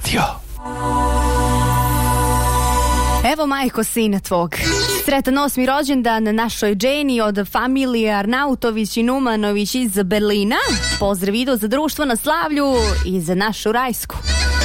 radio. Evo majko sina tvog. Sretan 8. rođendan našoj Dženi od familije Arnautović i Numanović iz Berlina. Pozdrav Ido za društvo na slavlju i za našu Rajsku.